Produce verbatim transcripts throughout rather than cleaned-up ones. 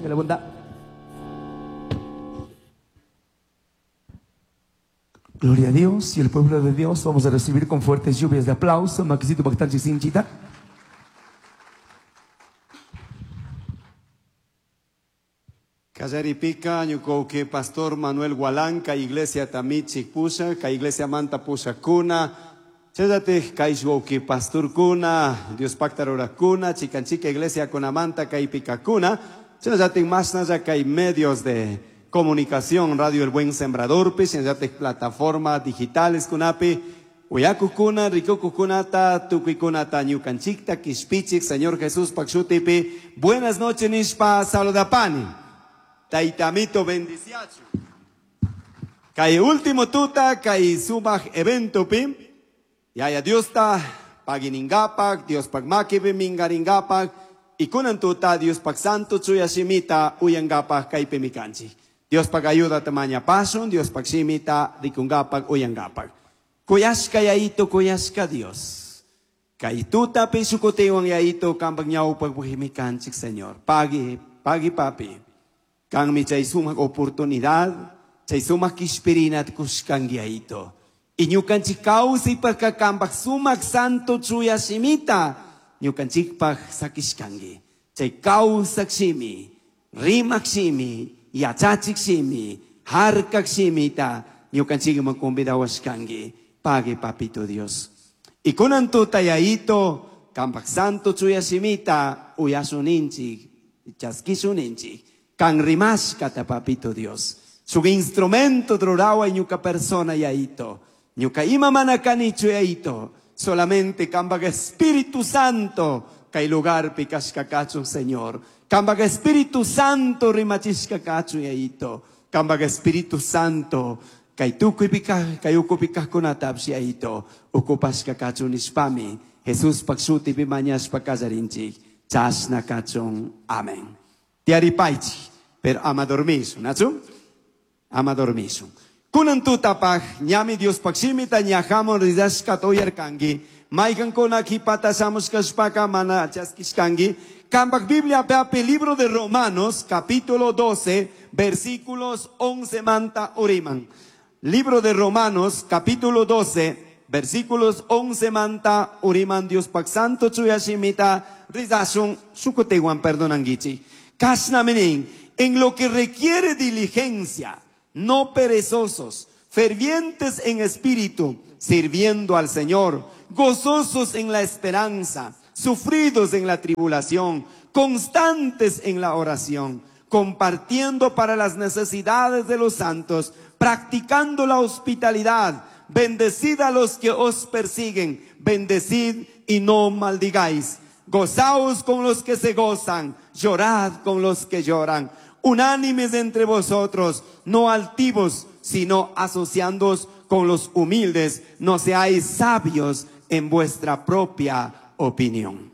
la bondad. Gloria a Dios y el pueblo de Dios. Vamos a recibir con fuertes lluvias de aplauso. Maquisito Bactanchi Sinchita. Kazaripica, ñuko que Pastor Manuel Gualanca, Iglesia Tamichik Pusa, ka Iglesia Manta Pusa Kuna, Chedate, Kaiswo que Pastor Kuna, Dios Pactarora Kuna, Chicanchica Iglesia Kunamanta, Kaipica Kuna, Chedate más nada que hay medios de comunicación, Radio El Buen Sembrador, Chedate plataformas digitales Kunapi, Uyaku Kuna, Rico Kunata, Tuki Kunata, Ñucanchicta, Kispichik, Señor Jesús Paxutipi, buenas noches, Nispa, Saludapani. Taitamito bendiciacho. Kay último tuta, kay sumag evento pim. Yaya Dios ta paginingapak, Dios pagmakibi mingaringapak. Y kunan tuta, Dios pag santo chuyashimita uyangapak kay pimikanchi. Dios pag ayuda tamanya pason, Dios pag simita rikungapak uyangapak. Kuyas kayaito, kuyas ka Dios. Kay tuta pisukotewang yaito kambag nyaw pagbuhimikanchik Señor. Pagi, pagi papi. Kang mi chay sumak oportunidad, chay sumak kispirinat kuskang ito. Inyo kan chikaw si pagkakambak sumak santo chuya simita, inyo kan chikpak sa kiskangi. Chay kaw saksimi, rimak simi, yachachik simi, harkak simita, inyo kan chik magkumbidawas kangi, pagi papito Dios. Ikunan to taya ito, kambak santo chuya simita, uyasuninchik, chaskisuninchik. Kang rimas kata papito Dios. Su instrumento drorawa y ñuka persona yaito. Ñuka ima manakanicho yaito. Solamente cambaga Espíritu Santo. Kay lugar pikas kakacho Señor. Cambaga Espíritu Santo rimachis kakacho yaito. Cambaga Espíritu Santo. Kay tukoy pikah, kay uko pikah kunatab siya ito. Ukupas kakacho nispami. Jesus pagsuti pimanyas pagkazarinchik. Chas na kachong. Amen. Tiari paichi. Pero ama dormiso, nacho? Ama dormiso. Kunan tutapag, nyami Dios pagsimita niya hamon rizas katoyar kangi, maikan ko nakipatasamos kaspaka mana chaskis kangi, kambag Biblia peape libro de Romanos, capítulo doce, versículos once manta oriman. Libro de Romanos, capítulo doce, versículos once manta oriman Dios pag santo chuyashimita rizasun sukotewan perdonangichi. Kasna mening. En lo que requiere diligencia, no perezosos, fervientes en espíritu, sirviendo al Señor, gozosos en la esperanza, sufridos en la tribulación, constantes en la oración, compartiendo para las necesidades de los santos, practicando la hospitalidad, bendecid a los que os persiguen, bendecid y no maldigáis, gozaos con los que se gozan, llorad con los que lloran. Unánimes entre vosotros, no altivos, sino asociándoos con los humildes, no seáis sabios en vuestra propia opinión.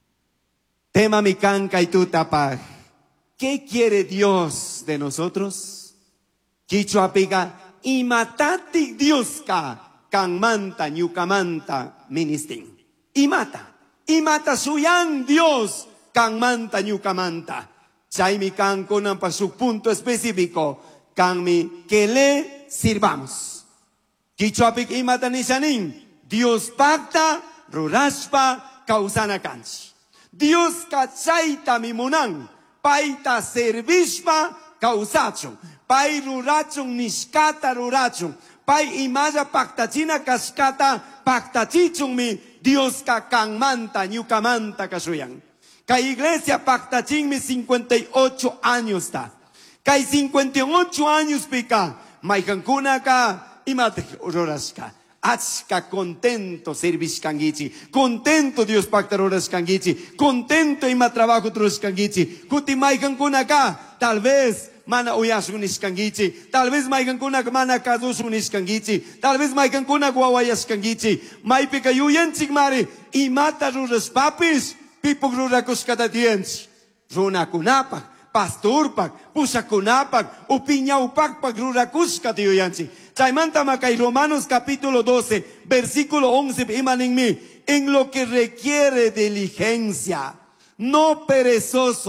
Tema mi canca y tu tapaj. ¿Qué quiere Dios de nosotros? Quichuapiga, y matati Dios ka, kan manta, ñucamanta, ministin. Y mata, y mata suyan Dios, kan manta, ñucamanta. Chay mi can con un punto específico, can mi que le sirvamos. Kichuapik imatanishanin, Dios pacta, ruraspa, causana canchi. Dios kachaita mi munan, paita servispa, causacho. Pai rurachon niskata rurachon. Pai imaya pactachina cascata, pactachichon mi, Dios ka kan manta, ñucamanta kasuyan. Kay iglesia pactachín mi cincuenta y ocho años está. Kay cincuenta y ocho años pica. Maicancuna ka imate ororas ka. Achka contento service kangichi. Contento Dios pactaroras kangichi. Contento ima trabajo tros kangichi. Kuti maicancuna ka. Tal vez mana uyas unis kangichi. Tal vez maicancuna mana kadus unis kangichi. Tal vez maicancuna guawayas kangichi. Maipika yuyan chigmari. Imata ruras papis. Pipog rurakus kadadiens. Runa kunapak, pasturpak, pusa kunapak, upiñaupak pag rurakus kadioyansi. Chaimanta makay Romanos capítulo doce, versículo once, imaning mi, en lo que requiere diligencia, no perezosos,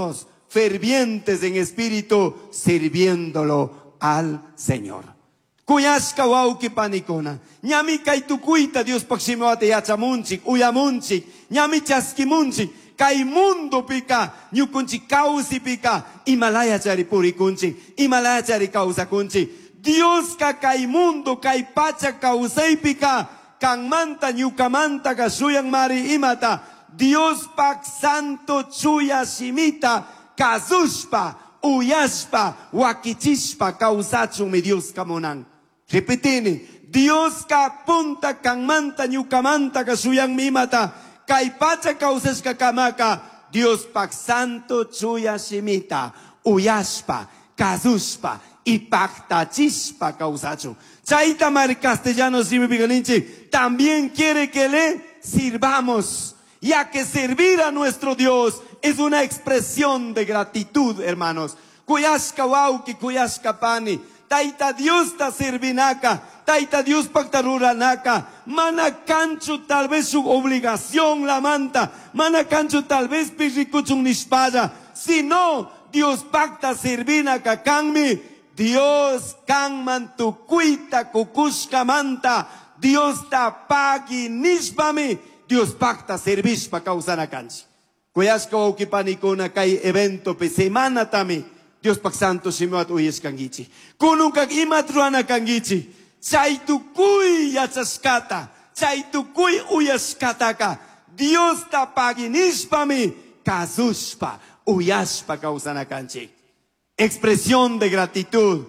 fervientes en espíritu, sirviéndolo al Señor. Kuyashka wauki panikona. Ñami kay tukuita Dios paksimoate yachamunchik, uyamunchik, ñami chaskimunchik, kay mundo pika, ñukunchik kausi pika, Himalaya chari purikunchik, Himalaya chari kausakunchik. Dios ka kay mundo, kay pacha kausay pika, kang manta ñukamanta ka suyang mari imata, Dios pak santo chuya shimita, kazushpa, uyashpa, wakichishpa, kausachun mi Dios kamonang. Repetini, Dios ka punta kang manta ñukamanta ka suyang mimata, kay pacha kausas ka kamaka, Dios pak santo chuya shimita, uyashpa, kazushpa, ipactachispa causacho. Chaita mar castellano simipiganinchi también quiere que le sirvamos, ya que servir a nuestro Dios es una expresión de gratitud, hermanos. Kuyashka wauki, kuyashka pani, taita Dios ta servinaka, taita Dios pactaruranaka, mana cancho tal vez su obligación la manta, mana cancho tal vez pirikuchun nispaya, sino Dios pacta servinaka kanmi, Dios kan mantukuita kukushka manta, Dios ta pagi nishpami, Dios pacta servishpa kausana kanchi. Kuyashka ukipanikuna kay evento pe semana tami, Dios pak santo shimoat uyes kangichi. Kunung kag imatruana kangichi, chay tukuy yachaskata, chay tukuy uyaskataka, Dios ta pagi nishpami, kazushpa, uyashpa kausana kanchi. Expresión de gratitud,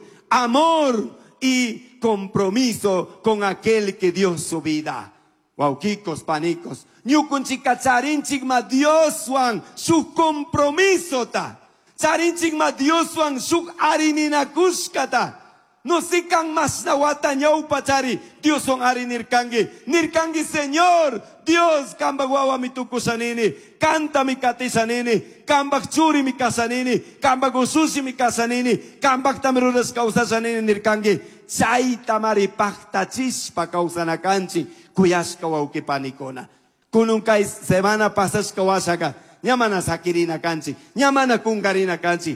amor y compromiso con aquel que dio su vida. Wauquicos, panicos. Ñukunchik charinchik ma Dios wan su compromiso ta. Charinchik ma Dios wan su arininakushkata. No si kan mas nawata ñaupa chari. Dios son arinirkangi. Nirkangi Señor. Dios kamba guawa mi tukusanini. Canta mi katisanini. Kambak churi mi kasanini. Kambak ususi mi kasanini. Kambak tamiruras kausasanini nirkangi. Chay tamari pakta chispa kausanakanchi. Kuyashka waukipanikona. Kunung kay semana pasas kawasaka. Nyamana sakirina kanchi. Nyamana kungarina kanchi.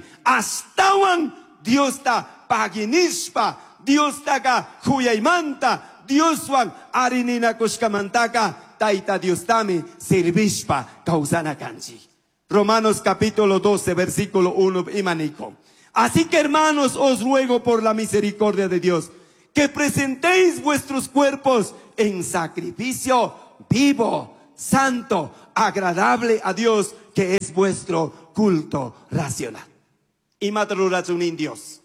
Astawan Dios ta paginishpa. Dios taka huyaymanta. Dios wan arinina kushkamantaka. Taita Dios tami servishpa kausana kanchi. Romanos capítulo doce versículo uno imanico. Así que hermanos os ruego por la misericordia de Dios que presentéis vuestros cuerpos en sacrificio vivo, santo, agradable a Dios, que es vuestro culto racional. Y matarurachunin Dios.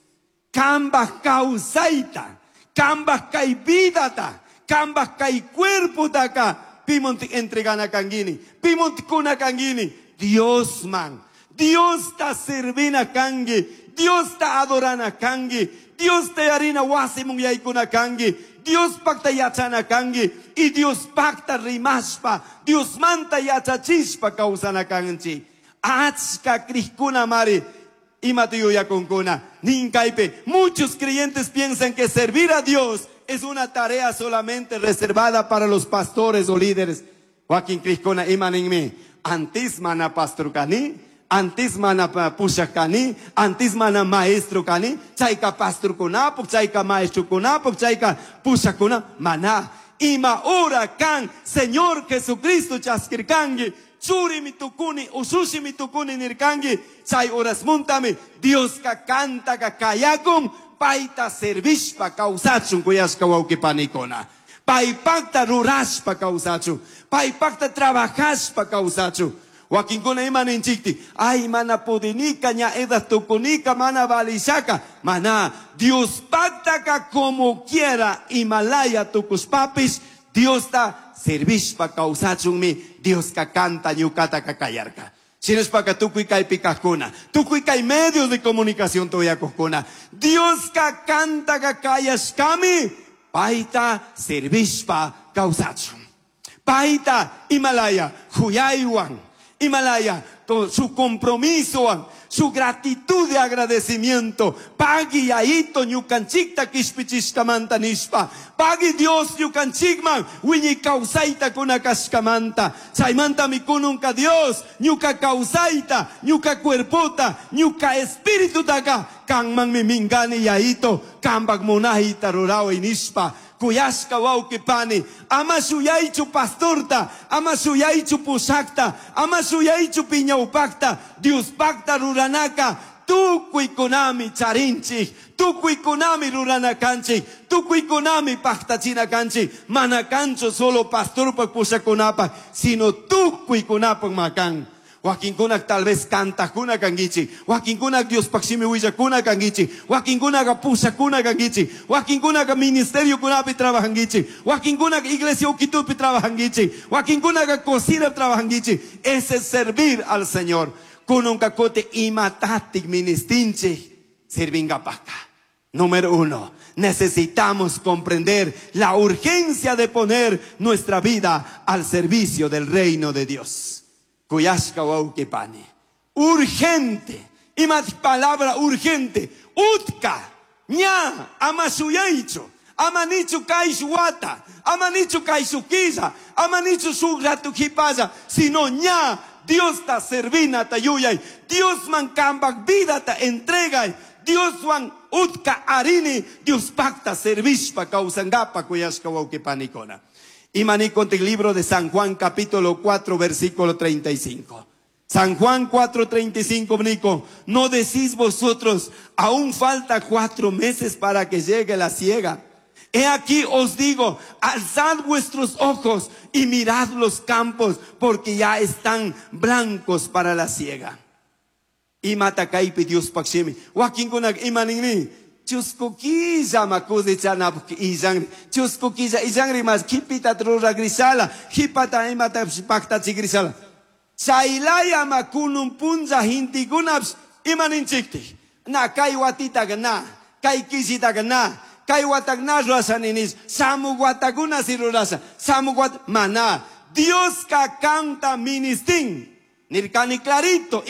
Kambas kausaita, kambas kai vidata, kambas kai cuerpo taka. Pimonti entregana kangini, pimonti kuna kangini. Dios man, Dios ta servina kangi, Dios ta adorana kangi, Dios te harina wasimun yaikuna kangi, Dios pacta yachana kangi, y Dios pacta rimashpa, Dios manta yachachispa kausana kangi. Achka krikuna mari, imatiyo yakunkuna, ninkaipe. Muchos creyentes piensan que servir a Dios es una tarea solamente reservada para los pastores o líderes. Joaquín Criscona imaninme, antes mana pastor kani, antes mana pusha kani, antes mana maestro kani, chaika pastor kunapok, chaika maestro kunapok, chaika pusha kuna, mana. Ima ora kan, Señor Jesucristo chaskirkangi, churi mitukuni, usushi mitukuni nirkangi, chay oras muntami, Dios ka canta ka kayakon, paita servishpa kausachun kuyashka waukipanikona. Pai pacta rurashpa kausachun. Pai pacta trabajashpa kausachun. Wakinkuna iman inchikti. Ay mana pudinika ña edas tukunika mana valishaka. Mana Dios pacta ka como quiera Himalaya tukuspapis. Dios ta servishpa kausachun mi. Dios ka canta ñukata ka kayarka. Si no es para que tú cuicay picacuna, tú cuicay medios de comunicación todavía coscuna. Dios ka canta ka kayas kami, paita servishpa kausacho. Paita Himalaya, huyaywan, Himalaya, con su compromiso, su gratitud de agradecimiento. Pagi yaito ñukanchikta kishpichishkamanta nishpa. Pagi Dios ñukanchikman wiñi kausaita kuna kashkamanta. Chaymanta mikununka Dios ñuka kausaita, ñuka cuerpota, ñuka espíritu taka. Kanman mi mingani yaito, kambak monahita rurawi nishpa. Kuyashka waukipani, ama suyaichu pastorta, ama suyaichu pusakta, ama suyaichu piñaupakta, Dios pacta ruranaka, tu kuikunami charinchi, tu kuikunami ruranakanchi, tu kuikunami pacta chinakanchi, manakancho solo pastor pa pusakunapa, sino tu kuikunapak makan. Wakinkunak tal vez canta kuna kangichi. Wakinkunak Dios paksimi huilla kuna kangichi. Wakinkunak pusa kuna kangichi. Wakinkunak ministerio kunapi trabajangichi. Wakinkunak iglesia ukitupi trabajangichi. Wakinkunak cocina trabajangichi. Ese es servir al Señor. Kununka kote imatatik ministinchi. Sirvinga paka. Número uno. Necesitamos comprender la urgencia de poner nuestra vida al servicio del reino de Dios. Kuyashka waukipani. Urgente. Ima palabra urgente. Utka. Ña. Ama suyaicho. Ama nichu kaishu wata. Ama nichu kaishu kisa. Ama nichu sugratu kipasa. Sino ña. Dios ta servina ta yuyay. Dios man kambak vida ta entrega. Dios wan utka arini. Dios pacta servishpa kausangapa kuyashka waukipani kona. Y maniconte el libro de San Juan capítulo cuatro versículo treinta y cinco. San Juan cuatro treinta y cinco, manico, no decís vosotros, aún falta cuatro meses para que llegue la siega. He aquí os digo, alzad vuestros ojos y mirad los campos, porque ya están blancos para la siega. Y matakaipi Dios pakshimi. Wakinkunak imaningni. Chuskukiza makuzicha na izangri. Chuskukiza izangri mas kipita trura grisala. Hipata imata pakta chigrisala. Sailaya makunum punza hintigunaps imaninchikti. Na kai watita gana. Kai kisita gana. Kai watagna rasaninis. Samu wataguna sirurasa. Samu wat mana. Dios ka canta ministin. Nirkani clarito,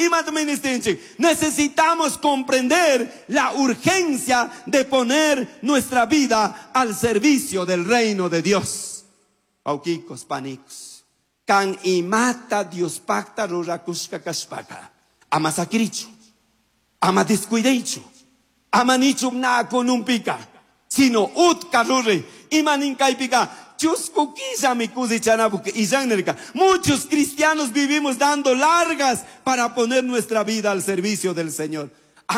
necesitamos comprender la urgencia de poner nuestra vida al servicio del reino de Dios. Paukikos panicos. Kan imata Dios pacta rurakushka kashpaka. Ama sakirichu. Ama descuideichu. Ama nichuk na konumpika. Sino utka rure. Imaninkaipika. Muchos cristianos vivimos dando largas para poner nuestra vida al servicio del Señor.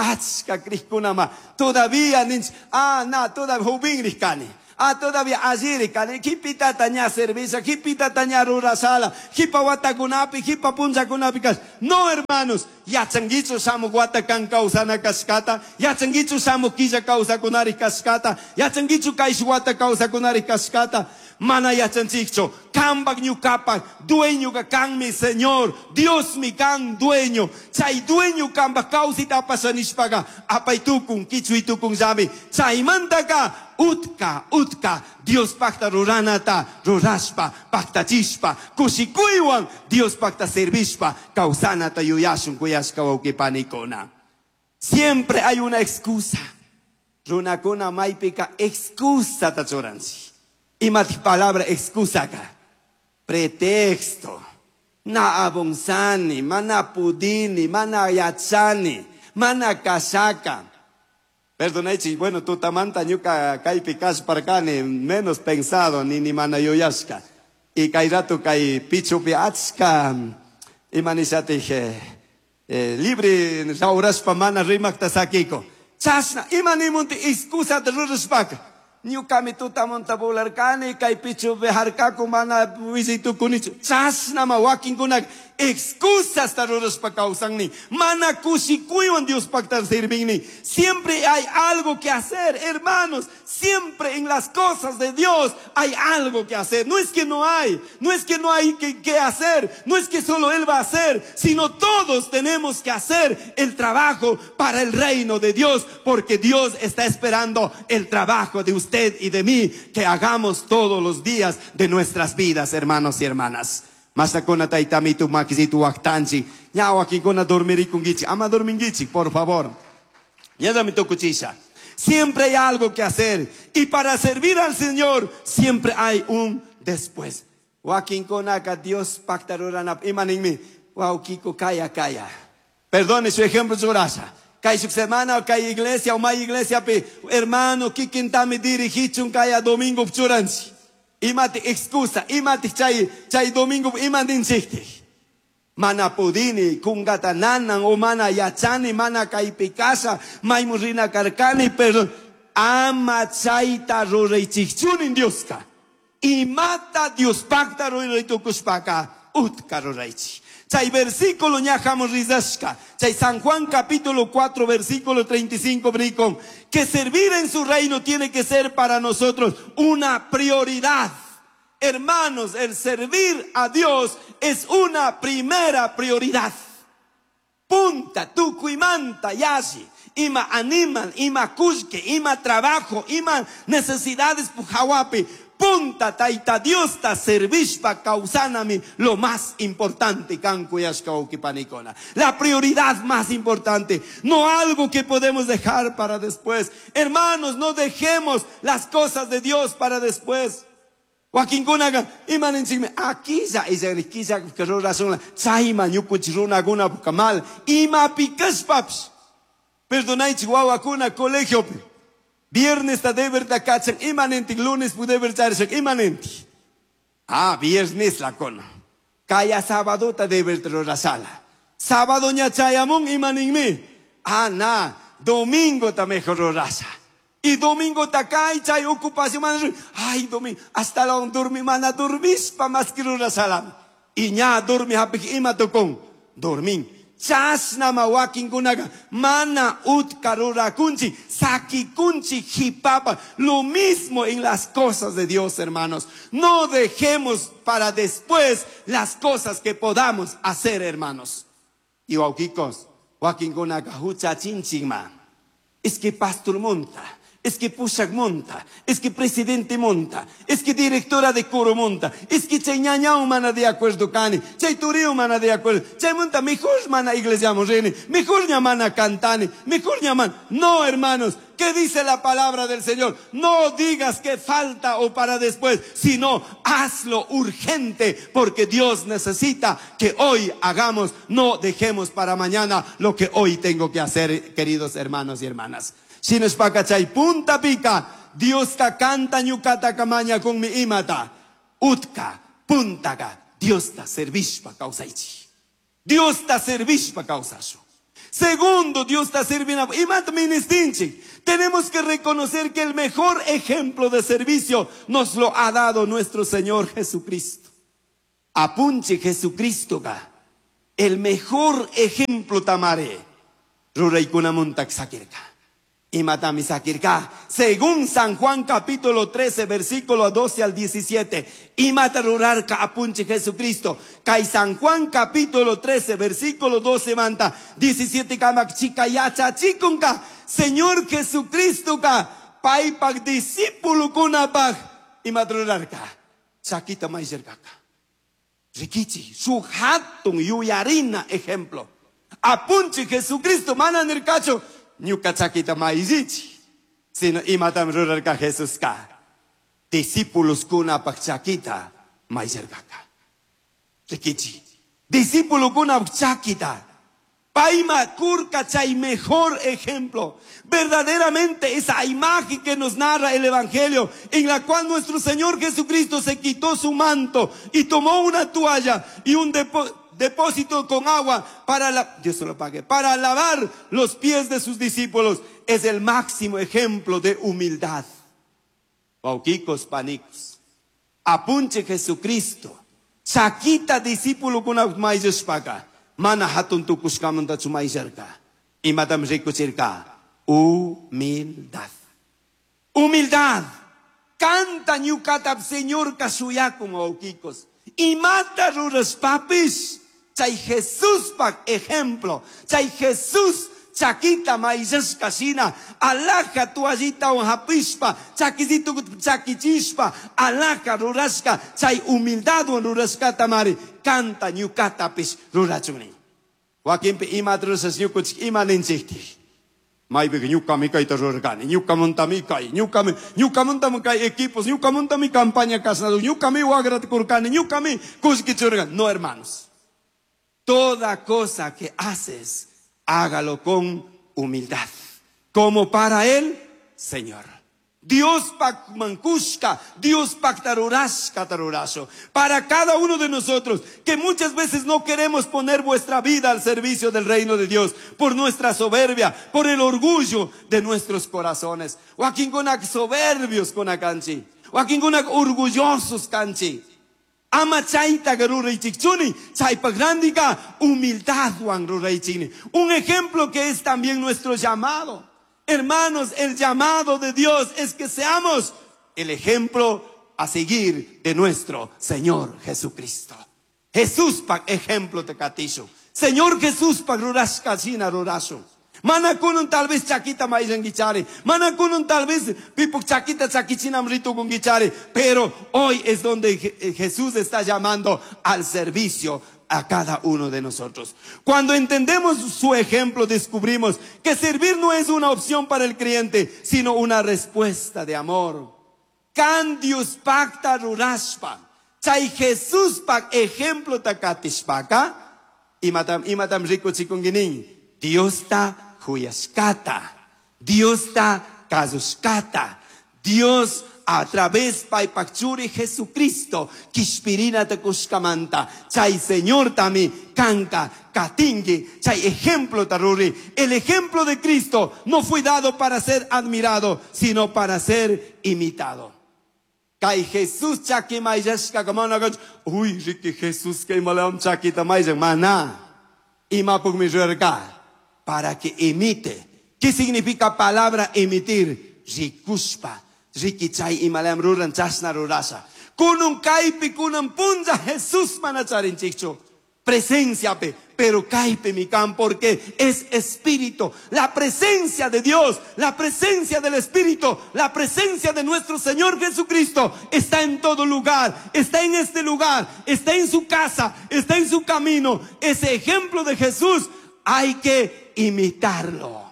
Todavía, ah, no, todavía, ah, todavía ayer, kipita taña cerveza, kipita taña rurasala, kipa watakunapi, kipa punzakunapi. No, hermanos, ya changicho samu watakan kausana kaskata, ya changicho samu kija kausa kunari kaskata, ya changicho kaiswata kausa kunari kaskata. Mana yachanchicho, kambak ñukapak, dueño ka kan mi Señor, Dios mi kan dueño, chay dueño kambak kausita pasanishpaga, apaitukun, kichuitukun zami, chay mantaka, utka, utka, Dios pacta ruranata, rurashpa, pacta chispa, kushikuiwan, Dios pacta servishpa, kausanata yuyashun kuyashka waukipanikona. Siempre hay una excusa, runakuna maipika excusa tachoransi. Y más palabra excusa acá. Pretexto. Na abonsani, mana pudini, mana yachani, mana kasaka. Perdóname, bueno, tu tamanta ñuka kai pikas parkani, menos pensado, ni ni mana yoyashka. Y kairatu kai pichupi atska. Y manisate eh, libre, rauraspa mana rimak tasakiko. Chasna, imanimunti excusa de ruruspaka. Niu kami tuta monta bular kani kai pichu beharka kumana visitu kunichu. Chas nama waking kunak excusas taruros pa causang ni. Mana kushikuyon Dios pactar servingni. Siempre hay algo que hacer, hermanos. Siempre en las cosas de Dios hay algo que hacer. No es que no hay, no es que no hay que, que hacer, no es que solo Él va a hacer, sino todos tenemos que hacer el trabajo para el reino de Dios, porque Dios está esperando el trabajo de usted y de mí, que hagamos todos los días de nuestras vidas, hermanos y hermanas. Masakona taitamitu makisitu waktanchi. Ya wakikona dormirikungichi. Ama dormingichi, por favor. Ya dame tu cuchilla. Siempre hay algo que hacer. Y para servir al Señor, siempre hay un después. Wakinkonaka Dios pactarorana imaningmi. Wow, Kiko, calla, calla. Perdone su ejemplo, su gracia. Kai su semana, o kai iglesia, o más iglesia, pe, hermano, kikintame dirigichun, kaya domingo, pchuransi. Imate excusa, imate chay, chay domingo, imandin chiste. Mana pudini, kungatanan, o mana yachani, mana kai picasa, maimurina karkani, pero ama chaita roraichichunin Dioska. Y mata Dios pacta roraichukuspaka, utka roraichi. Chay versículo ñajamos rizashka. Chay San Juan capítulo cuatro versículo treinta y cinco bricón. Que servir en su reino tiene que ser para nosotros una prioridad. Hermanos, el servir a Dios es una primera prioridad. Punta, tucuimanta, yashi. Ima animal, ima kushke, ima trabajo, ima necesidades pujawapi. Punta taita Dios ta servishpa causanami lo más importante panicona. La prioridad más importante, no algo que podemos dejar para después. Hermanos, no dejemos las cosas de Dios para después. Joaquín Kunaga, iman encima, aquí ya es el quizá que razón, chaima ñukuchiruna guna bucamal, ima picas paps. Perdonai chihuahua kuna colegio. Viernes está de verdad cachan imanente, lunes pude ver cachan imanente. Ah, viernes la cona. Kaya sábado ta de ver la sala. Sábado ña chayamón imaningme. Ah, na, domingo ta mejor raza. Y domingo ta kay chay ocupación man. Ay, domingo, hasta la on dormi mana dormis pa más que la sala. Y ña dormi hapik ima tokon. Dormin. Chasna mawakin kunaga mana ut karura kunchi saki kunchi hipapa. Lo mismo en las cosas de Dios, hermanos. No dejemos para después las cosas que podamos hacer, hermanos. Y waukikos wakin kunaga hucha chinchima. Es que pastor monta. Es que Pushak monta, es que presidente monta, es que directora de coro monta, es que chay ñañao mana de acuerdo cani, chay turio mana de acuerdo, chay monta mejor mana iglesia morene, mejor ñamana cantane, mejor ñaman. No, hermanos, ¿qué dice la palabra del Señor? No digas que falta o para después, sino hazlo urgente, porque Dios necesita que hoy hagamos, no dejemos para mañana lo que hoy tengo que hacer, queridos hermanos y hermanas. Si nos chay punta pica, Dios ta canta ñucata camaña con mi imata. Utka, puntaga, Dios ta servish pa causaichi. Dios ta servish pa causacho. Segundo, Dios ta servina. Imata ministinchi. Tenemos que reconocer que el mejor ejemplo de servicio nos lo ha dado nuestro Señor Jesucristo. Apunche Jesucristo ga. El mejor ejemplo tamare. Ruraikuna montak sakirka. Y matami sakirka. Según San Juan capítulo trece versículo doce al diecisiete. Y matarurarka apunche Jesucristo. Kai San Juan capítulo trece versículo doce manta. diecisiete kamak chica yacha chikunka. Señor Jesucristo ka. Paipak discípulo kunapak. Y matarurarka. Chakita maiserkaka. Rikichi. Su hatun yuyarina ejemplo. Apunche Jesucristo mananirkacho. Ñuka chakita maizichi. Sino imatam rurarka Jesús ka. Discípulos kuna pak chakita maizerkaka. Rikichi. Discípulo kuna chakita. Paima kurka chay mejor ejemplo. Verdaderamente esa imagen que nos narra el Evangelio, en la cual nuestro Señor Jesucristo se quitó su manto y tomó una toalla y un depósito. Depósito con agua para la, Dios se lo pague, para lavar los pies de sus discípulos, es el máximo ejemplo de humildad. Pauquicos panicos. Apunche Jesucristo. Chakita discípulo con maizes paga. Mana hatun tukuskaman tatsumaizerka. Y madam rico circa. Humildad. Humildad. Canta ñukatab Señor kasuya como pauquicos. Y mata ruras papis. Chay Jesús pa ejemplo. Chay Jesús chakita maizasca sina, alaja tuallita o hapispa, chakisito chakichispa, alaja rurasca, chay humildad o rurascata mari, canta ñucatapis rurachuni. Joaquín pe imadrusas ñucuch imaninchikti. Maybe ñuca mi caita rurgani, ñuca monta mi cai, ñuca mi, ñuca monta mi cai equipos, ñuca monta mi campaña casado, ñuca mi wagrat curcani, ñuca mi cusquichurgan. No, hermanos. Toda cosa que haces, hágalo con humildad, como para el Señor. Dios mancushka, Dios pactarurashka tarurazo. Para cada uno de nosotros, que muchas veces no queremos poner vuestra vida al servicio del reino de Dios, por nuestra soberbia, por el orgullo de nuestros corazones. O aquí con soberbios con acanchi, o aquí con orgullosos canchi. Ama chaita garura ichichuni, chaipa grandika, humildad wan ruraichini. Un ejemplo que es también nuestro llamado. Hermanos, el llamado de Dios es que seamos el ejemplo a seguir de nuestro Señor Jesucristo. Jesús pa ejemplo te catillo. Señor Jesús pa rurashka sina rurazo. Manakunun tal vez chaquita maizen guichare. Manakunun tal vez pipo chaquita chaquichina mrito con guichare. Pero hoy es donde Jesús está llamando al servicio a cada uno de nosotros. Cuando entendemos su ejemplo, descubrimos que servir no es una opción para el creyente, sino una respuesta de amor. Candius pacta rurashpa. Chay Jesús pa ejemplo takatishpaka. Imatam imatam rico chikunginin. Dios ta huyashkata. Dios ta kazushkata. Dios a través de Pachuri Jesucristo, Kishpirina te Kushkamanta, Chay Señor tami, Kanka, Katingi, Chay ejemplo taruri. El ejemplo de Cristo no fue dado para ser admirado, sino para ser imitado. Kay Jesús chaki mayashka kamana, uy, Ricky Jesús que maleam chaki tamayang mana, imapug mi ruerga, para que imite. ¿Qué significa palabra emitir? Rikushpa. Rikichay imalam ruran chasna rurasa. Kunun kaipi kunun punja Jesús manacharin chicho. Presencia pe, pero kaipe mi can porque es espíritu. La presencia de Dios, la presencia del Espíritu, la presencia de nuestro Señor Jesucristo está en todo lugar. Está en este lugar, está en su casa, está en su camino. Ese ejemplo de Jesús hay que imitarlo.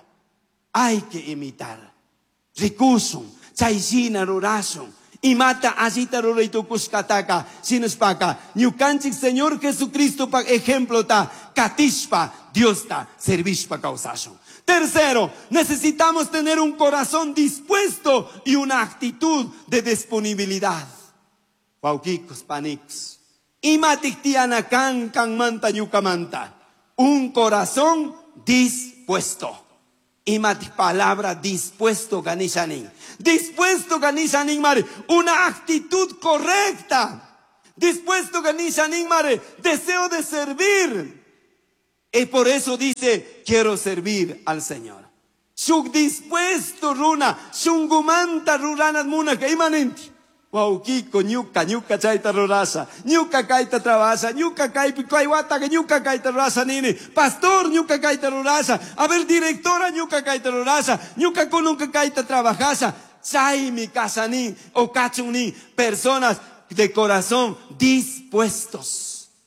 Hay que imitar. Rikusum. Chaysina rurazo. Y mata asita rurito kuskataka. Sinuspaka. Ñukanchik Señor Jesucristo pa ejemplo ta. Katishpa. Dios ta. Servishpa causazo. Tercero, necesitamos tener un corazón dispuesto y una actitud de disponibilidad. Paukikos paniks. Imatiktiana kan kan manta ñukamanta. Un corazón dispuesto. Imati palabra dispuesto ganishanin. Dispuesto ganishanin mare. Una actitud correcta. Dispuesto ganishanin mare. Deseo de servir. Y por eso dice, quiero servir al Señor. Shuk dispuesto runa. Shungumanta rurana muna que imanenti. Waukiko ñuka ñuka chaita rurasa, ñuka kaita trabaja, ñuka kaipi kaiwata que ñuka kaita rurasa nini, pastor ñuka kaita rurasa, a ver directora ñuka kaita rurasa, ñuka kununka kaita trabajasa, chay mi casa ni o kachuni, personas de corazón dispuestos.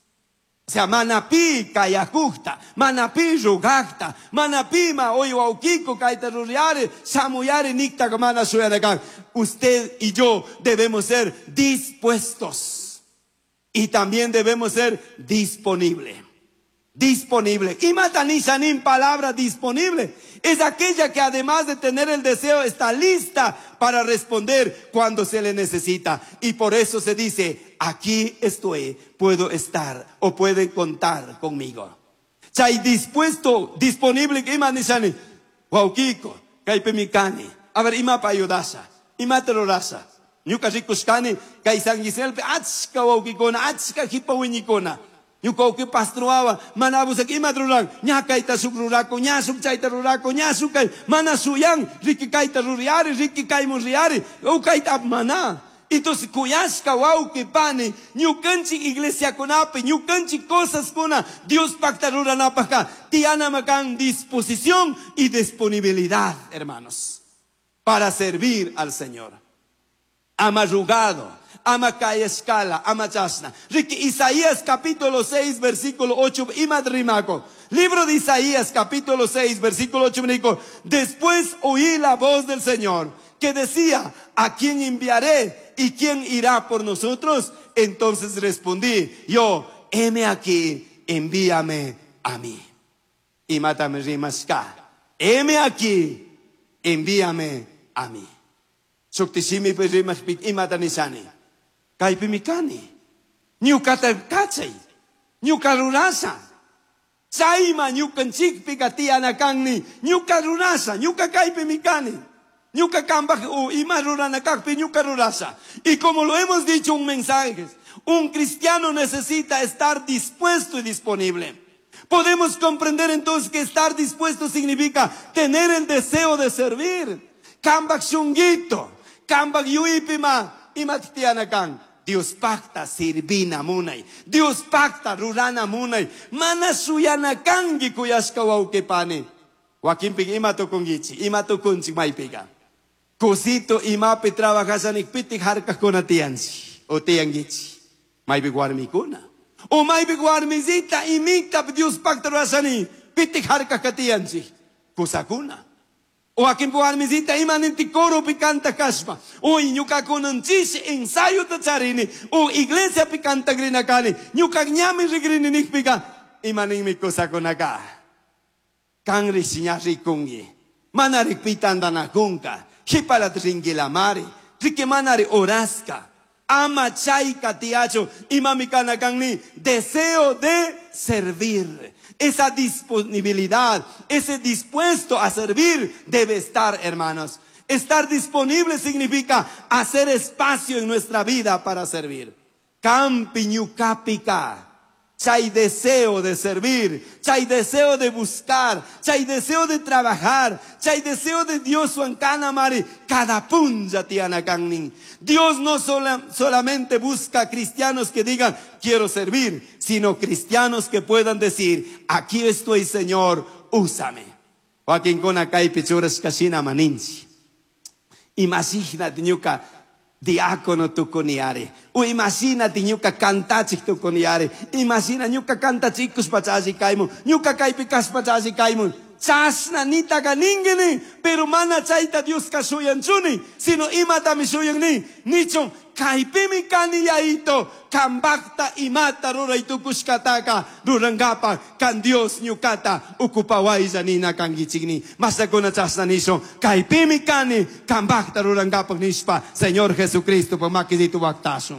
O sea, manapi kayakusta, manapi rugakta, manapi ma oy waukiko kaita ruriare, samuyare nikta kamana suyarekan. Usted y yo debemos ser dispuestos y también debemos ser disponibles. Disponible. Y matanisanin, palabra disponible, es aquella que además de tener el deseo está lista para responder cuando se le necesita. Y por eso se dice, aquí estoy, puedo estar o pueden contar conmigo. Chay dispuesto, disponible, que imanisanin, waukiko, kaipemikani, a ver, ima pa ayudasa. Y materorasa. Ñuka rikushkani, kay San Giselpe, achka waukikona, achka hipawiñikona. Ñuka uki pastroaba, manabusak imatrurang, ñakaita sukrurako, ñasuk chaita rurako, ñasukay, mana suyan, riki kaita ruriari, riki kaimus riari, ukaita mana. Entonces, kuyashka wauki pani, ñukanchik iglesia kunapi, ñukanchik cosas kuna, Dios pactarura napaka, tiana makan disposición y disponibilidad, hermanos, para servir al Señor. Ama rugado, ama cae escala, ama chasna. Ricky, Isaías capítulo seis, versículo ocho, y madrimaco. Libro de Isaías capítulo seis, versículo ocho, me dijo, después oí la voz del Señor que decía, ¿a quién enviaré y quién irá por nosotros? Entonces respondí, yo, heme aquí, envíame a mí. Y mátame rimashka, heme aquí, envíame a mí. Suktishimi pe rimashpik y matanisani. Kaipimikani. Nyukata kachay. Nyukarurasa. Saima nyukanchik pikati anakangni. Nyukarurasa. Nyukakaipimikani. Nyukakambak u imaruranakakpi nyukarurasa. Y como lo hemos dicho un mensaje, un cristiano necesita estar dispuesto y disponible. Podemos comprender entonces que estar dispuesto significa tener el deseo de servir. Kambak shungito. Kambak yuipima imatitianakan. Dios pacta sirvina munay. Dios pacta rurana munay. Mana suyanakangi kuyashka waukepane. Joaquín pig imato kungichi. Imato kunchi maipiga. Cosito imapi trabajasanik pitik harka konatiansi. O tiangichi. Maipig warmi kuna. O maipig warmizita imikta Dios pacta rasani. Pitik harka katiansi. Kusakuna. O aquí en Puarmizita imanenti coro picanta caspa. O inyuka konanchis ensayo tacharini. O iglesia picanta grinacani. Nyuka nyami rigrini nikpika. Imanimi cosa konaka. Kangri sinyari kungi. Manarik pitanda na kunka. Hipalat ringilamari. Rikemanari oraska. Ama chaika tiacho. Imamikana kangni. Deseo de servir. Esa disponibilidad, ese dispuesto a servir debe estar, hermanos. Estar disponible significa hacer espacio en nuestra vida para servir. Campi ñukapika. Chay deseo de servir, chay deseo de buscar, chay deseo de trabajar, chay deseo de Dios suancana mari, cada punja tiana kangning. Dios no sola, solamente busca cristianos que digan quiero servir, sino cristianos que puedan decir aquí estoy Señor, úsame. Joaquín kona kai pichuras kashina maninchi. Imagínate ñuka diácono tu coniare. O imagina ñuka cantachik tu coniare. Imagina ñuka cantachicus pachaji kaimo. Ñuka kaipikas pachaji kaimo. Chasna nita ganingene. Pero mana chaita Dios kasuyanchuni. Sino imata misuyangni. Nichon kaipimi kani yaito. Kambakta imata rura itukuskataka. Rurangapa kan Dios nyukata. Ukupawai zanina kangichigni. Masakuna chasna niso. Kaipimi kani. Kambakta rurangapa nispa. Señor Jesucristo pamakisitu waktaso.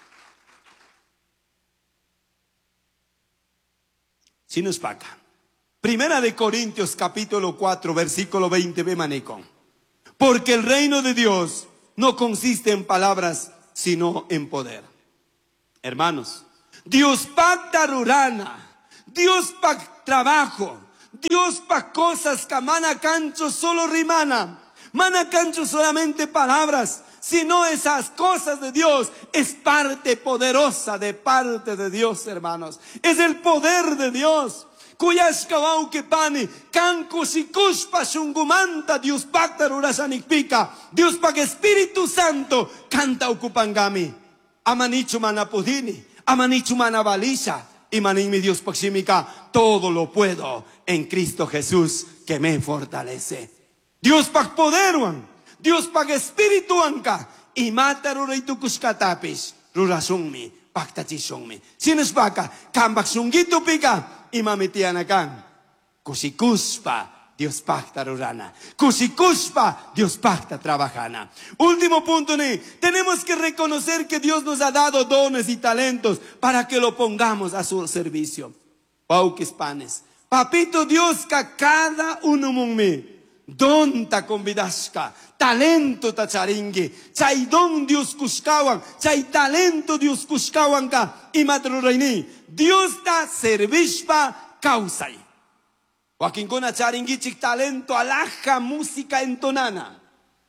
Sinuspaka. Primera de Corintios capítulo cuatro versículo veinte ve maneco. Porque el reino de Dios no consiste en palabras sino en poder. Hermanos, Dios pacta rurana, Dios pa trabajo, Dios pa cosas que mana cancho solo rimana, mana cancho solamente palabras, sino esas cosas de Dios es parte poderosa de parte de Dios, hermanos. Es el poder de Dios. Kuyashkawau que pane, canco si kuspa shungumanta, Dios pacta rurasanikpika, Dios pa que Espíritu Santo canta ocupangami. Amanichu manapudini, amanichu manabalisha, y manimi Dios paximika, todo lo puedo en Cristo Jesús que me fortalece. Dios pa poderuan, Dios pa que Espíritu anka, y mata ruraitukuskatapis, rurasungmi, pacta chisungmi. Sines baka, kambak sungito pika. Imamitianakan. Kusikuspa, Dios pacta rurana. Kusikuspa, Dios pacta trabajana. Último punto, ni tenemos que reconocer que Dios nos ha dado dones y talentos para que lo pongamos a su servicio. Pauques panes. Papito Dios, ka cada uno mumi. Don ta convidasca, talento ta charingi, chay don Dios kuskawan, chay talento Dios kuskawan ka, imatruraini, Dios ta servishpa causai. Joaquín kona charingi chik talento alaja música entonana.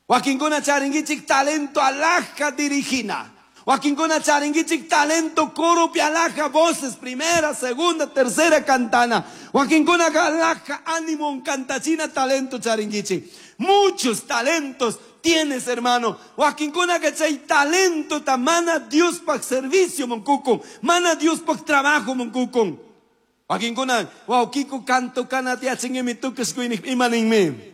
Wakinkuna charingichik talento alaja dirigina. Wakinkuna charingichik talento coro pialaja voces, primera, segunda, tercera cantana. Wakinkuna alaja ánimo cantachina talento charingichik. Muchos talentos tienes, hermano. Wakinkuna chay talento ta mana Dios pa servicio monkukun. Mana Dios pa trabajo monkukun. Wakinkuna wow kiko canto kanati achingemi tukes kuinik imaningme.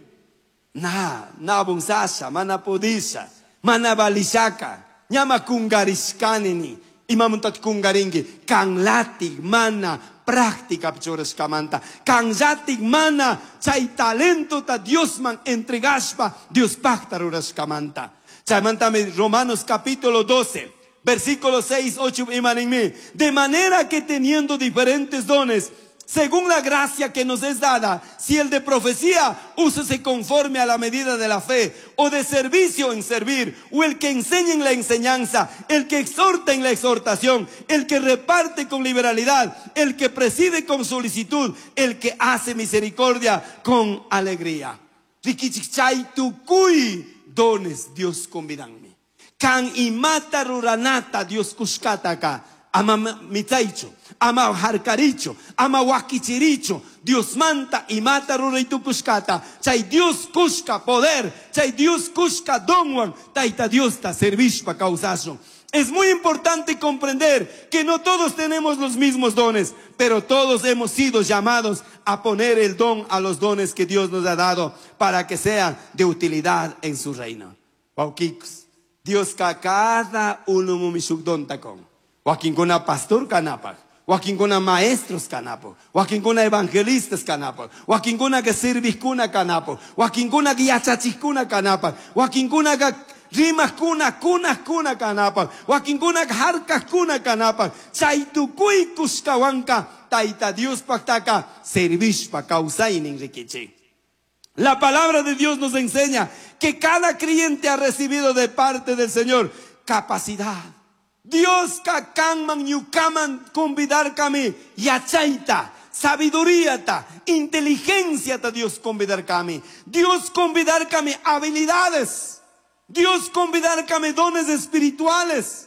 Na, na bungsasa, mana podisa, mana balisaka, nyama kungariskanini, imamuntat kungaringi, kang latig mana práctica pchores kamanta, kang zatig mana chay talento ta Dios man entregaspa, Dios pactaruras kamanta. Chay mantame Romanos capítulo doce, versículos seis, ocho imaningme, de manera que teniendo diferentes dones, según la gracia que nos es dada, si el de profecía, úsese conforme a la medida de la fe, o de servicio en servir, o el que enseña en la enseñanza, el que exhorta en la exhortación, el que reparte con liberalidad, el que preside con solicitud, el que hace misericordia con alegría. Rikichichay tukui dones Dios convidanme. Kan imata ruranata Dios kushkataka. Ama mitaicho, ama harcaricho, ama wakichiricho, Dios manta y mata ruraitu kushkata, chay Dios kushka poder, chay Dios kushka donwan, taita Dios ta servish pa causazo. Es muy importante comprender que no todos tenemos los mismos dones, pero todos hemos sido llamados a poner el don a los dones que Dios nos ha dado para que sean de utilidad en su reino. Paukikos, Dios ka cada uno mumishuk don takon. Wakinkuna pastor kanapak, wakinkuna maestros kanapo, wakinkuna evangelistas kanapo, wakinkuna que serviskuna kanapo, wakinkuna que yachachikuna kanapak, wakinkuna que rimas kuna kuna kuna kanapak, wakinkuna que harkas kuna kanapak, chaitukui kuskawanka, taita Dios paktaka, servish pa causainin rikichi. La palabra de Dios nos enseña que cada creyente ha recibido de parte del Señor capacidad. Dios ka kanman yukaman convidar kami yachaita, sabiduría ta, inteligencia ta Dios convidar kami. Dios convidar kami habilidades. Dios convidar kami dones espirituales.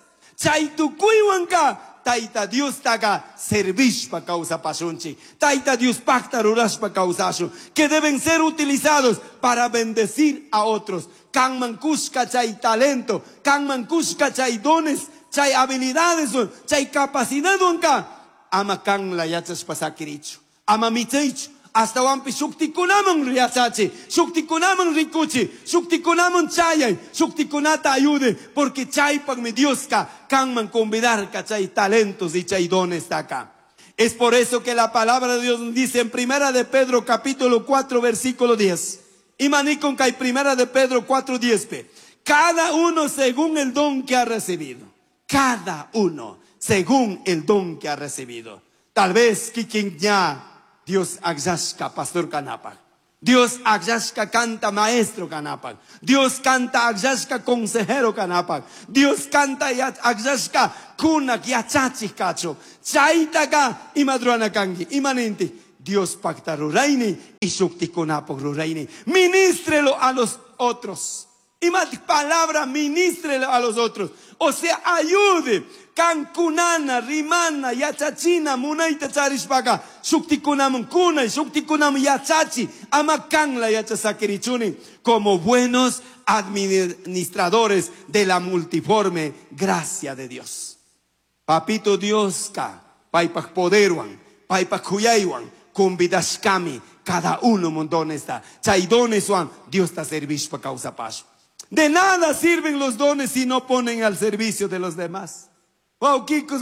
Chaitukuiwanka taita Dios taga servish pa causa pasunchi. Taita Dios pacta ruras pa causasu, que deben ser utilizados para bendecir a otros. Kanman kushka chay talento, kanman kushka chay dones, chay habilidades, chay capacidad unka, ama kang la yachas pasakiricho, ama miteicho, hasta wampi shuktikunamon riachachi, shuktikunamon rikuchi, shuktikunamon chayay, shuktikunata ayude, porque chay pag mi Dios ka, kang man convidar ka chay talentos y chay dones acá. Es por eso que la palabra de Dios dice en Primera de Pedro capítulo cuatro versículo diez, y manicon kay Primera de Pedro cuatro diez pe, cada uno según el don que ha recibido. Cada uno según el don que ha recibido. Tal vez kikin ya Dios agzashka pastor kanapak. Dios agzashka canta maestro kanapak. Dios canta agzashka consejero kanapak. Dios canta agzashka kunak yachachik kacho. Chaitaka imadruana kangi imanenti. Dios pacta ruraini y shuktikunapok ruraini. Ministrelo a los otros. Y más palabra, ministrele a los otros. O sea, ayude. Kankunana, rimana, yachachina, munaita charishpaka. Shuktikunam kuna, shuktikunam yachachi. Amakan la yachasakirichuni. Como buenos administradores de la multiforme gracia de Dios. Papito Dios ka, paipak poderuan, paipak huyaywan, kumbidashkami. Cada uno montón está. Chaidones wan, Dios ta servish pa causa paso. De nada sirven los dones si no ponen al servicio de los demás. Wow, Kikos,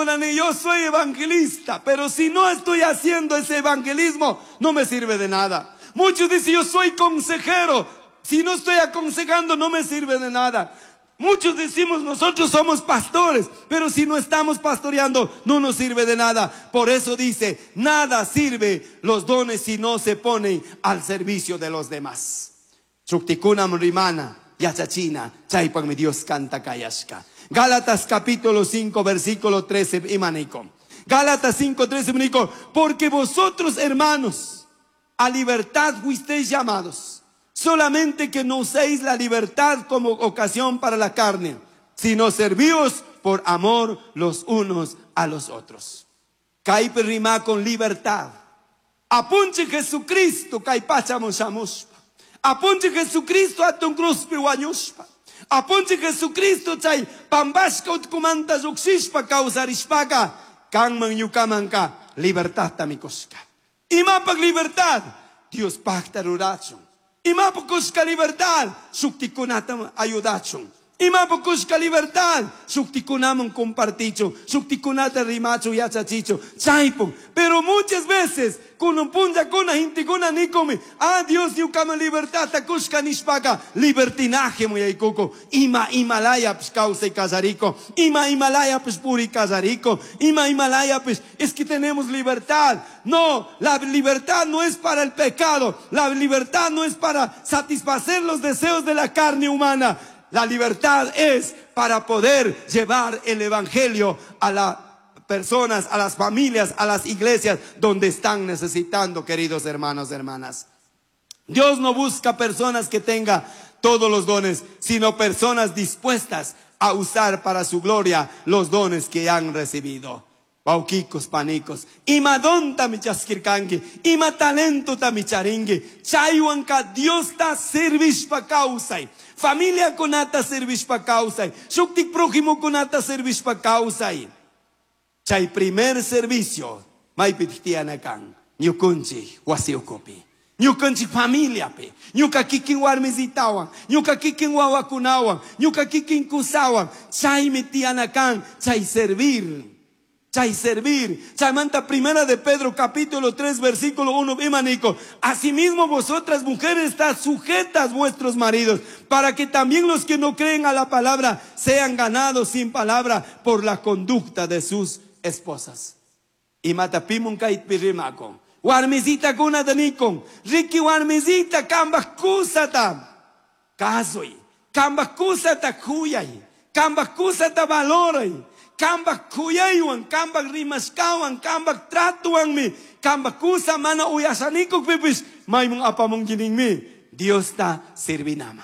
yo soy evangelista, pero si no estoy haciendo ese evangelismo, no me sirve de nada. Muchos dicen, yo soy consejero, si no estoy aconsejando, no me sirve de nada. Muchos decimos, nosotros somos pastores, pero si no estamos pastoreando, no nos sirve de nada. Por eso dice, nada sirve los dones si no se ponen al servicio de los demás. Shuktikunam rimana. Yachachina, chaypak mi Dios canta kayashka. Gálatas capítulo cinco, versículo trece, imanico. Gálatas cinco, trece, imanico. Porque vosotros, hermanos, a libertad fuisteis llamados, Solamente que no uséis la libertad como ocasión para la carne, sino servíos por amor los unos a los otros. Caipe rima con libertad. Apunche Jesucristo, caipachamosamuspa. Apunche Jesucristo a tu cruz piwanyuspa. Apunche Jesucristo chay pambasca utkumanta yuxispa causarishpaka. Kangman yukamanka libertad tamikoska. Imapak libertad, Dios pacta rurachon. Imapak kuska libertad, suktikunatam ayudachon. Imapukushka libertad, suktikunamon comparticho, suktikunata rimacho y achachicho, chaipo. Pero muchas veces, con un punja kuna hintikuna nikome, ah Dios yukama libertad, takushka nishpaka, libertinaje muy coco, ima Himalaya pues causa y casarico, ima Himalaya pues puri casarico, ima Himalaya pues es que tenemos libertad. No, la libertad no es para el pecado, la libertad no es para satisfacer los deseos de la carne humana. La libertad es para poder llevar el evangelio a las personas, a las familias, a las iglesias donde están necesitando, queridos hermanos, hermanas. Dios no busca personas que tengan todos los dones, sino personas dispuestas a usar para su gloria los dones que han recibido. Bauquicos, panicos, ima don tami chaskirkangi, ima talento tami charingi, chaywanka Dios ta servish pa causay, familia konata servish pa causay, shuktik prójimo konata servish pa causay. Chay primer servicio, may pititianakan, nyukunchi, wasiokopi. Nyukanchi familia pe, nyuka kikin warmizitawan, nyuka kikin wawakunawan, nyuka kikin kusawan, chay mitianakan, chay servir. Chay servir. Chay manta primera de Pedro capítulo tres versículo uno. Imanico. Asimismo vosotras mujeres estad sujetas vuestros maridos, para que también los que no creen a la palabra sean ganados sin palabra por la conducta de sus esposas. Y mata pimun kait pirimako. Warmizita kuna danikon. Riki warmizita kambak kusata. Kasoi. Kambak kusata kuyay. Kambak kusata valoray. Kambak kuyaywan, kambak rimaskawan, kambak tratuan mi, kambak kusa mana uyasanikok pipis, may mong apamong gining mi, Dios ta sirvinama.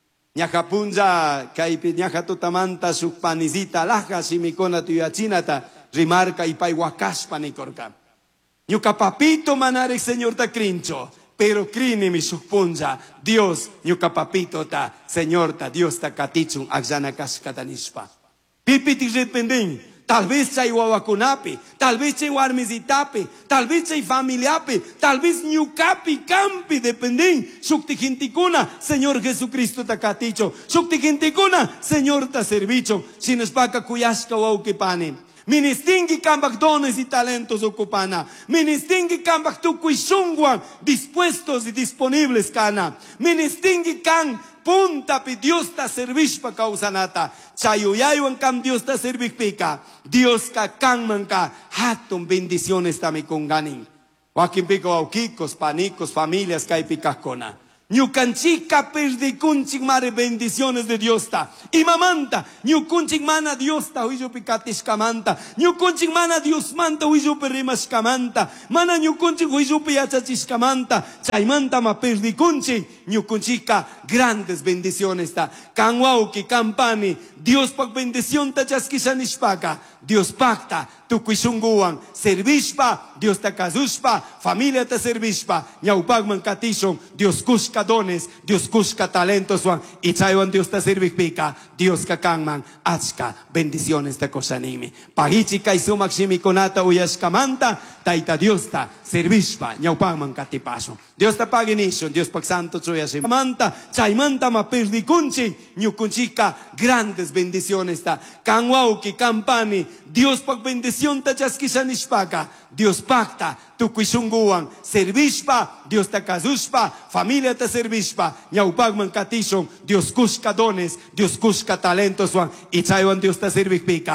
Nyakapunja kay nyakatutamanta sukpanizita laha simikona tuyachinata, rimarka ipay wakas panikorka. Nyuka papito manarek Señor ta crincho, pero crini mi sukpunja, Dios nyuka papito ta, Señor ta, Dios ta katichung agsanakas katanispa. Pipiti repending, tal vez chay wawakunapi, tal vez chay warmizitapi, tal vez chay familiapi, tal vez ñukapi, campi, depending, shukti jintikuna, Señor Jesucristo ta katicho, shukti jintikuna, Señor ta servicho, sinuspaka kuyashka waukipani. Ministingi kambak dones y talentos ocupana. Ministingi kambak tukuishungwan, dispuestos y disponibles kana. Ministingi kan punta pi Dios ta servish pa kausanata. Chayuyaywan kam Dios ta servish pika. Dios ka kanman ka hatun bendiciones ta mi kunganin. Wakin pika waukikos, panicos, familias kay pikakona. Ñukanchika perdikunchik mare bendiciones de Dios ta. Imamanta, ñukunchik mana Dios ta huiyo pikatishkamanta. Ñukunchik mana Dios manta huiyo perimashkamanta. Mana ñukunchik huiyo piachachishkamanta. Chaymanta ma perdikunchik. Ñukunchika grandes bendiciones ta. Kanwauki, kampani. Dios pak bendición ta chaskishanishpaka. Dios pacta. Tukuishunguan. Servishpa. Dios ta kazushpa. Familia ta servishpa. Ñaupagman katishon. Dios kushka dones. Dios kushka talentos wan. Y chaywan Dios ta servipika. Dios ka kanman. Achka. Bendiciones ta koshanimi. Pagichi kaisumak shimikonata uyashkamanta. Taita Dios ta servishpa. Ñaupagman katipashon. Dios ta paginishon. Dios pak santo chuyashimanta. Chaymanta ma perdikunchi. Ñukunchika grandes bendiciones ta. Kanwauki, kampani. Dios pak bendición ta chaskishanishpaka. Dios pacta. Tukuishunguan. Servishpa. Dios ta kazushpa. Familia ta servishpa. Ñaupagman katishon. Dios kushka dones. Dios kushka talentos wan. Y chaywan Dios ta servipika.